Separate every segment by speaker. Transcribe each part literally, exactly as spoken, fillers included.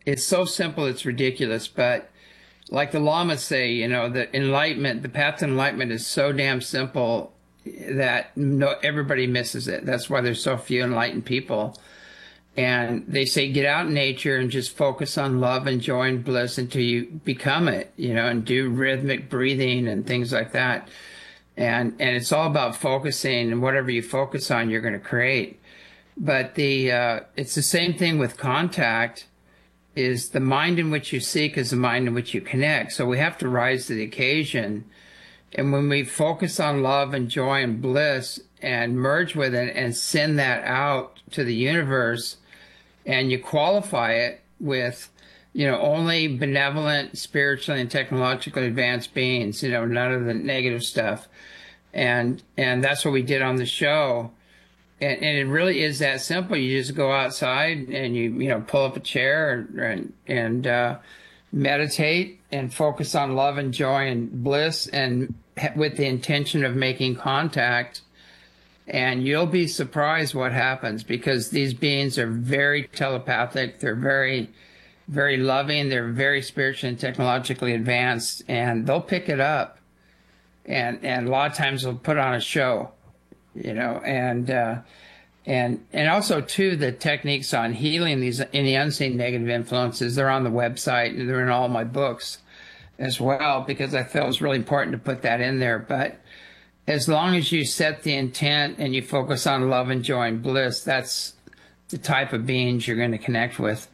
Speaker 1: It's so simple, it's ridiculous. But like the Lamas say, you know, the enlightenment, the path to enlightenment is so damn simple that no, everybody misses it. That's why there's so few enlightened people. And they say, get out in nature and just focus on love and joy and bliss until you become it, you know, and do rhythmic breathing and things like that. And, and it's all about focusing, and whatever you focus on, you're going to create. But the, uh, it's the same thing with contact. Is the mind in which you seek is the mind in which you connect. So we have to rise to the occasion. And when we focus on love and joy and bliss and merge with it and send that out to the universe, and you qualify it with, you know, only benevolent, spiritually and technologically advanced beings, you know, none of the negative stuff. And, and that's what we did on the show. And, and it really is that simple. You just go outside and you, you know, pull up a chair and, and uh, meditate and focus on love and joy and bliss, and with the intention of making contact. And you'll be surprised what happens, because these beings are very telepathic. They're very, very loving. They're very spiritually and technologically advanced, and they'll pick it up. And, and a lot of times they'll put on a show. You know, and uh, and and also too, the techniques on healing these any unseen negative influences, they're on the website, and they're in all my books as well, because I felt it was really important to put that in there. But as long as you set the intent and you focus on love and joy and bliss, that's the type of beings you're going to connect with.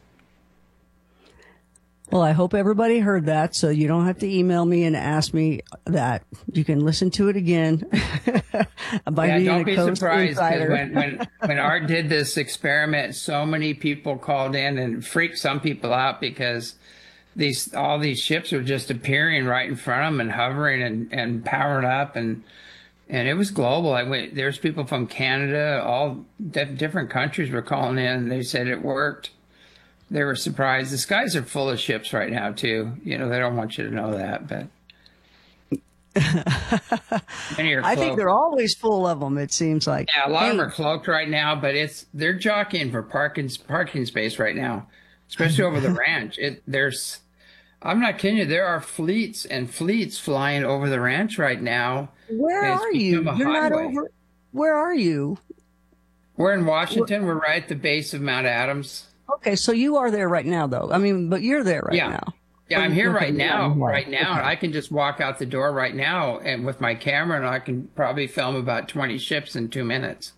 Speaker 2: Well, I hope everybody heard that, so you don't have to email me and ask me that. You can listen to it again. by
Speaker 1: yeah,
Speaker 2: being
Speaker 1: don't
Speaker 2: a
Speaker 1: be
Speaker 2: Coast
Speaker 1: surprised, because
Speaker 2: Insider.
Speaker 1: when, when, when Art did this experiment, so many people called in and freaked some people out, because these all these ships were just appearing right in front of them and hovering and, and powering up, and and it was global. I went, there's people from Canada, all different countries were calling in, and they said it worked. They were surprised. The skies are full of ships right now, too. You know, they don't want you to know that, but many are
Speaker 2: I think
Speaker 1: cloaked.
Speaker 2: they're always full of them, it seems like.
Speaker 1: Yeah, a lot
Speaker 2: hey.
Speaker 1: of them are cloaked right now, but it's they're jockeying for parking parking space right now, especially over the ranch. It there's, I'm not kidding you, there are fleets and fleets flying over the ranch right now.
Speaker 2: Where are you? You're not over. Where are you?
Speaker 1: We're in Washington. We're right at the base of Mount Adams.
Speaker 2: Okay, so you are there right now, though. I mean, but you're there right
Speaker 1: yeah.
Speaker 2: now.
Speaker 1: Yeah, I'm here
Speaker 2: okay,
Speaker 1: right now.
Speaker 2: yeah,
Speaker 1: Right now,
Speaker 2: okay.
Speaker 1: I can just walk out the door right now, and with my camera, and I can probably film about twenty ships in two minutes.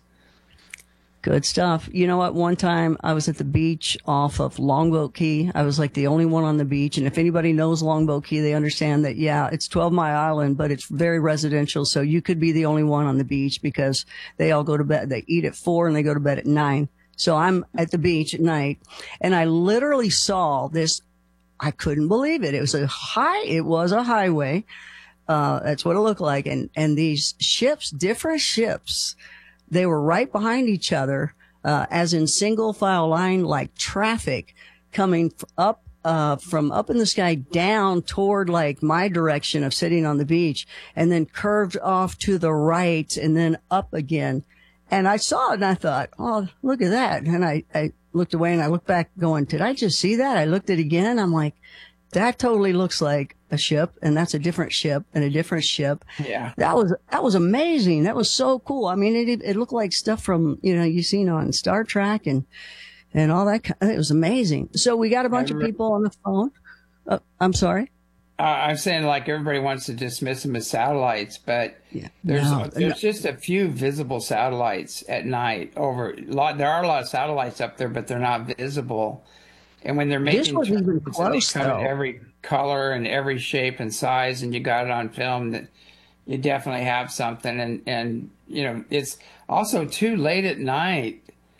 Speaker 2: Good stuff. You know what? One time I was at the beach off of Longboat Key. I was like the only one on the beach. And if anybody knows Longboat Key, they understand that, yeah, it's twelve Mile Island, but it's very residential. So you could be the only one on the beach, because they all go to bed. They eat at four and they go to bed at nine. So I'm at the beach at night, and I literally saw this. I couldn't believe it. It was a high, it was a highway. Uh, that's what it looked like. And, and these ships, different ships, they were right behind each other, uh, as in single file line, like traffic coming up, uh, from up in the sky down toward like my direction of sitting on the beach, and then curved off to the right and then up again. And I saw it and I thought, oh, look at that. And I, I looked away and I looked back going, did I just see that? I looked at it again. I'm like, that totally looks like a ship, and that's a different ship and a different ship.
Speaker 1: Yeah.
Speaker 2: That was, that was amazing. That was so cool. I mean, it, it looked like stuff from, you know, you've seen on Star Trek and, and all that. It was amazing. So we got a bunch of people on the phone. Uh, I'm sorry.
Speaker 1: Uh, I'm saying, like, everybody wants to dismiss them as satellites, but
Speaker 2: yeah.
Speaker 1: there's
Speaker 2: no,
Speaker 1: there's
Speaker 2: no.
Speaker 1: just a few visible satellites at night. Over a lot, there are a lot of satellites up there, but they're not visible. And when they're making,
Speaker 2: this was even close,
Speaker 1: they come
Speaker 2: though.
Speaker 1: in every color and every shape and size, and you got it on film, that you definitely have something. And and you know, it's also too late at night.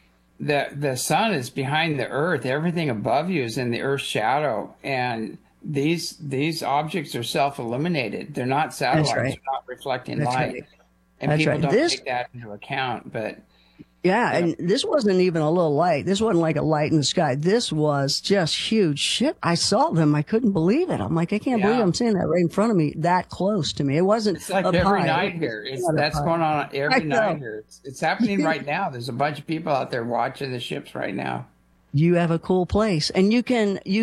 Speaker 1: The the sun is behind the earth. Everything above you is in the earth's shadow, and these these objects are self-illuminated. They're not satellites.
Speaker 2: That's right.
Speaker 1: They're not reflecting
Speaker 2: That's
Speaker 1: light.
Speaker 2: right.
Speaker 1: And
Speaker 2: That's
Speaker 1: people
Speaker 2: right.
Speaker 1: don't
Speaker 2: This,
Speaker 1: take that into account. But
Speaker 2: yeah,
Speaker 1: yeah,
Speaker 2: and this wasn't even a little light. This wasn't like a light in the sky. This was just huge ship. I saw them. I couldn't believe it. I'm like, I can't
Speaker 1: yeah.
Speaker 2: believe I'm seeing that right in front of me, that close to me. It wasn't
Speaker 1: It's like
Speaker 2: up
Speaker 1: every
Speaker 2: high.
Speaker 1: night here. It's
Speaker 2: Not up
Speaker 1: that's
Speaker 2: high.
Speaker 1: going on every
Speaker 2: I know.
Speaker 1: night here. It's, it's happening right now. There's a bunch of people out there watching the ships right now.
Speaker 2: You have a cool place, and you can you